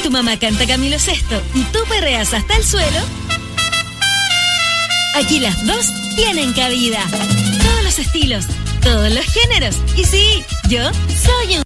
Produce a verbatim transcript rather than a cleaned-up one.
tu mamá canta Camilo Sesto y tú perreas hasta el suelo, aquí las dos tienen cabida. Todos los estilos, todos los géneros. Y sí, yo soy un